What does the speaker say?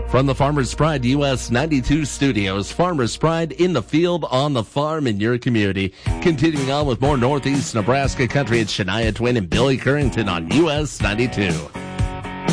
From the Farmers Pride US 92 studios, Farmers Pride in the field, on the farm, in your community. Continuing on with more Northeast Nebraska country, it's Shania Twain and Billy Currington on US 92.